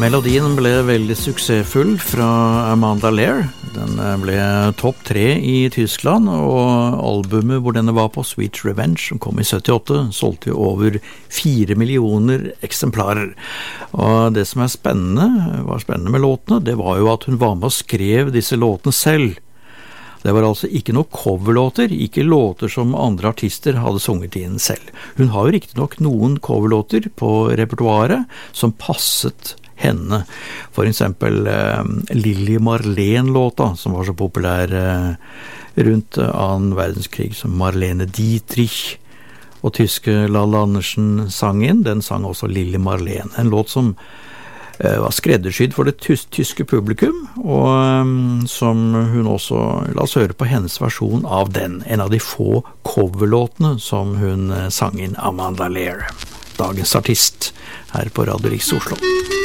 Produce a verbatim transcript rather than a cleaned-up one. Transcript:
Melodien ble veldig suksessfull fra Amanda Lear. Den ble topp tre i Tyskland, og albumet hvor denne var på, Sweet Revenge, som kom i syttiåtte, solgte jo over fire millioner eksemplarer. Og det som er spennende, var spennende med låtene, det var jo at hun var med og skrev disse låtene selv. Det var altså ikke noen coverlåter, ikke låter som andre artister hadde sunget inn selv. Hun har jo riktig nok noen coverlåter på repertoaret som passet henne. For eksempel eh, Lili Marlene-låta, som var så populær eh, rundt annen verdenskrig, som Marlene Dietrich. Og tyske Lalla Andersen sang inn, den sang også Lili Marlene. En låt som eh, var skreddersydd for det tys tyske publikum, og eh, som hun også, la oss høre på hennes versjon av den. En av de få coverlåtene som hun eh, sang inn, Amanda Lear. Dagens artist her på Radio Riks Oslo.